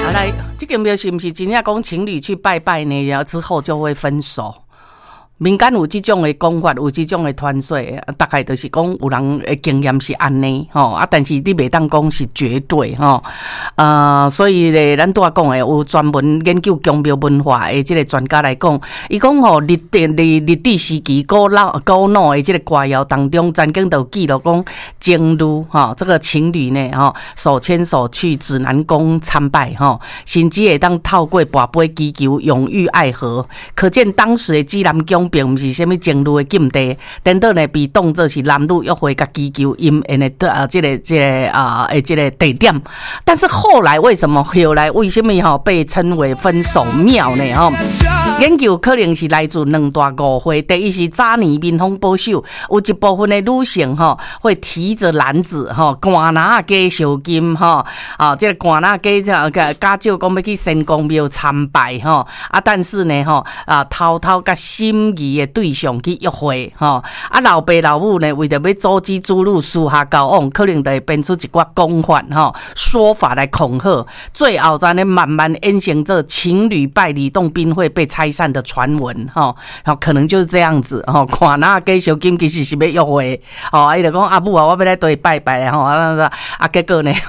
来，这个庙是不是真正讲情侣去拜拜呢？然后之后就会分手？民间有这种的讲法，有这种的传说，大概就是讲有人的经验是安尼吼啊，但是你袂当讲是绝对吼所以咧，咱拄仔讲的有专门研究宫庙文化的这个专家来讲，伊讲吼历史时期古老的这个歌谣当中，曾经都记录讲情侣这个情侣呢手牵手去指南宫参拜甚至会当透过跋杯祈求永浴爱河，可见当时的指南宫并不是什么情侣的禁地，等到呢被当作是男女约会甲祈求姻缘的这个地点。但是后来为什么被称为分手庙呢？研究可能是来自两大误会。第一是早年民风保守，有一部分的女性会提着篮子寒拿加烧金这个寒拿加假照讲要去神宫庙参拜但是呢偷偷甲心仪的对象去约会老爸老母呢为着要阻止子女私下交往，可能就会编出一寡讲法说法来恐吓，最后才呢慢慢演变成情侣拜礼洞宾会被拆散的传闻可能就是这样子看那给小金其实是要约会伊就讲阿母我要来对拜拜结果呢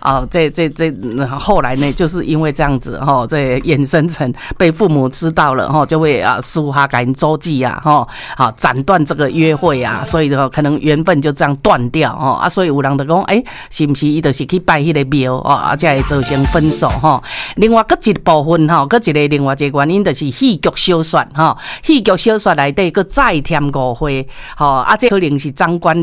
后来呢就是因为这样子这衍生成被父母知道了就会私下给人周记斩断这个约会所以可能缘分就这样断掉所以有人就讲是不是伊就是去拜迄个庙才会造成分手另外一部分另外一个原因就是戏剧小说戏剧小说内底再添误会这可能是长官